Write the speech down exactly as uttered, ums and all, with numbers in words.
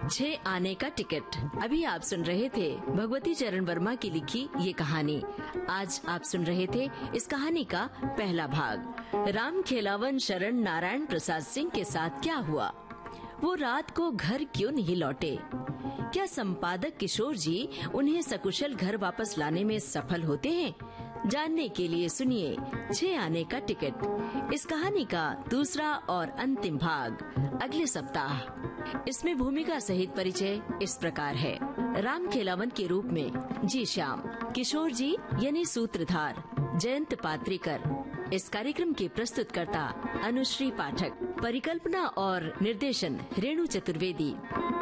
छह आने का टिकट। अभी आप सुन रहे थे भगवती चरण वर्मा की लिखी ये कहानी। आज आप सुन रहे थे इस कहानी का पहला भाग। राम खेलावन शरण नारायण प्रसाद सिंह के साथ क्या हुआ? वो रात को घर क्यों नहीं लौटे? क्या संपादक किशोर जी उन्हें सकुशल घर वापस लाने में सफल होते हैं? जानने के लिए सुनिए छह आने का टिकट। इस कहानी का दूसरा और अंतिम भाग अगले सप्ताह। इसमें भूमिका सहित परिचय इस प्रकार है। राम खेलावन के रूप में जी श्याम, किशोर जी यानी सूत्रधार जयंत पात्रिकर। इस कार्यक्रम के प्रस्तुतकर्ता अनुश्री पाठक। परिकल्पना और निर्देशन रेणु चतुर्वेदी।